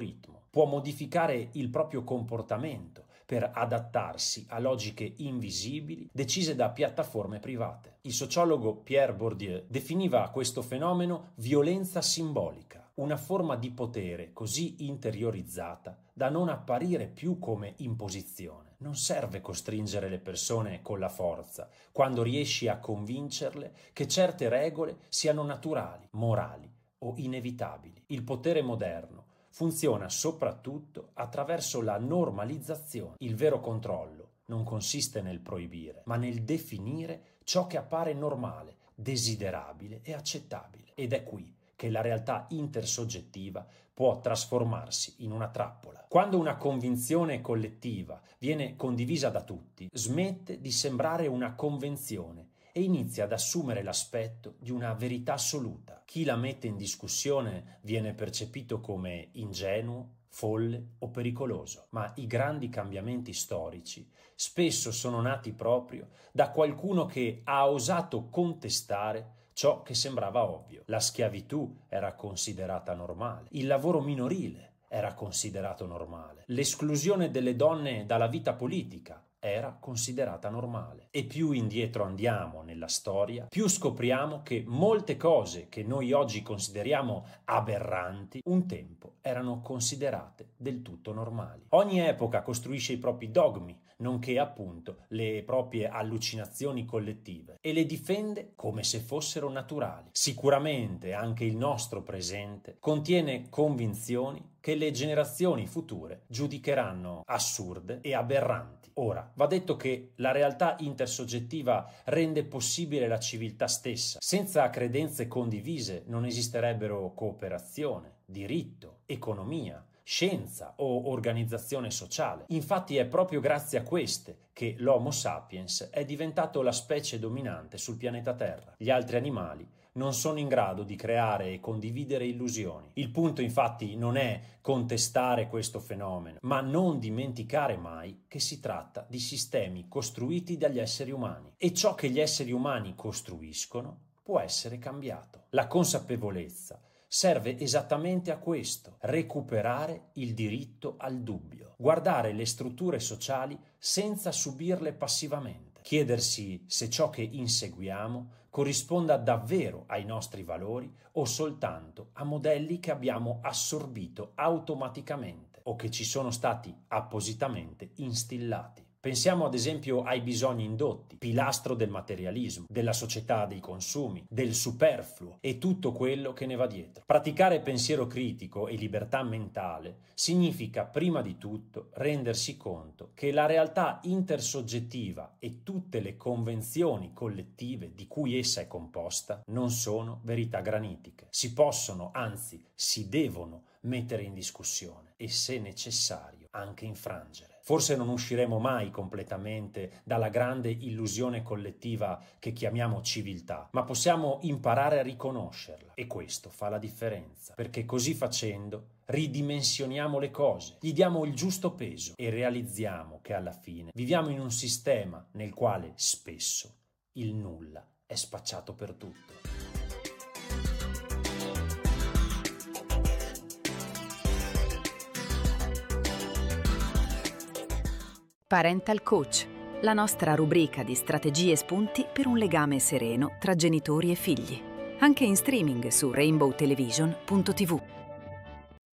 ritmo, può modificare il proprio comportamento per adattarsi a logiche invisibili decise da piattaforme private. Il sociologo Pierre Bourdieu definiva questo fenomeno violenza simbolica, una forma di potere così interiorizzata da non apparire più come imposizione. Non serve costringere le persone con la forza, quando riesci a convincerle che certe regole siano naturali, morali o inevitabili. Il potere moderno funziona soprattutto attraverso la normalizzazione. Il vero controllo non consiste nel proibire, ma nel definire ciò che appare normale, desiderabile e accettabile. Ed è qui che la realtà intersoggettiva può trasformarsi in una trappola. Quando una convinzione collettiva viene condivisa da tutti, smette di sembrare una convenzione e inizia ad assumere l'aspetto di una verità assoluta. Chi la mette in discussione viene percepito come ingenuo, folle o pericoloso. Ma i grandi cambiamenti storici spesso sono nati proprio da qualcuno che ha osato contestare ciò che sembrava ovvio. La schiavitù era considerata normale, il lavoro minorile era considerato normale, l'esclusione delle donne dalla vita politica era considerata normale. E più indietro andiamo nella storia, più scopriamo che molte cose che noi oggi consideriamo aberranti, un tempo erano considerate del tutto normali. Ogni epoca costruisce i propri dogmi, nonché appunto le proprie allucinazioni collettive, e le difende come se fossero naturali. Sicuramente anche il nostro presente contiene convinzioni che le generazioni future giudicheranno assurde e aberranti. Ora, va detto che la realtà intersoggettiva rende possibile la civiltà stessa. Senza credenze condivise non esisterebbero cooperazione, diritto, economia, scienza o organizzazione sociale. Infatti è proprio grazie a queste che l'Homo sapiens è diventato la specie dominante sul pianeta Terra. Gli altri animali non sono in grado di creare e condividere illusioni. Il punto infatti non è contestare questo fenomeno, ma non dimenticare mai che si tratta di sistemi costruiti dagli esseri umani e ciò che gli esseri umani costruiscono può essere cambiato. La consapevolezza serve esattamente a questo: recuperare il diritto al dubbio, guardare le strutture sociali senza subirle passivamente, chiedersi se ciò che inseguiamo corrisponda davvero ai nostri valori o soltanto a modelli che abbiamo assorbito automaticamente o che ci sono stati appositamente instillati. Pensiamo ad esempio ai bisogni indotti, pilastro del materialismo, della società dei consumi, del superfluo e tutto quello che ne va dietro. Praticare pensiero critico e libertà mentale significa prima di tutto rendersi conto che la realtà intersoggettiva e tutte le convenzioni collettive di cui essa è composta non sono verità granitiche. Si possono, anzi si devono mettere in discussione e, se necessario, anche infrangere. Forse non usciremo mai completamente dalla grande illusione collettiva che chiamiamo civiltà, ma possiamo imparare a riconoscerla e questo fa la differenza, perché così facendo ridimensioniamo le cose, gli diamo il giusto peso e realizziamo che alla fine viviamo in un sistema nel quale spesso il nulla è spacciato per tutto. Parental Coach, la nostra rubrica di strategie e spunti per un legame sereno tra genitori e figli. Anche in streaming su rainbowtelevision.tv.